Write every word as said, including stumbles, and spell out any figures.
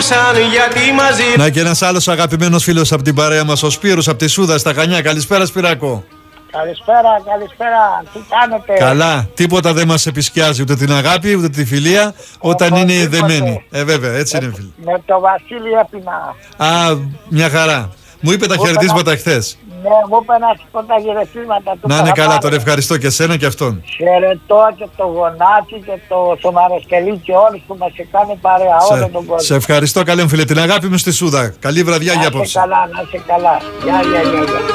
Γιατί μαζί... Να και ένας άλλος αγαπημένος φίλος από την παρέα μας, ο Σπύρος από τη Σούδα στα Χανιά. Καλησπέρα Σπυράκο. Καλησπέρα, καλησπέρα. Τι κάνετε? Καλά, τίποτα δεν μας επισκιάζει, ούτε την αγάπη, ούτε τη φιλία, όταν είναι δεμένοι. Ε, βέβαια, έτσι με, είναι, φίλοι. Με το Βασίλη έπινα. Α, μια χαρά. Μου είπε τα χαιρετίσματα χθες. Ναι, μου είπε να σου πω τα χαιρετίσματα του. Να είναι καλά, τον ευχαριστώ και εσένα και αυτόν. Χαιρετώ και το Γονάτι και το Σομαρεσκελί και όλους που μας έκανε παρέα, σε, όλο τον κόσμο. Σε ευχαριστώ, καλέ μου φίλε. Την αγάπη μου στη Σούδα. Καλή βραδιά για απόψε. Να είσαι καλά, να είσαι καλά. Γεια, γεια, γεια.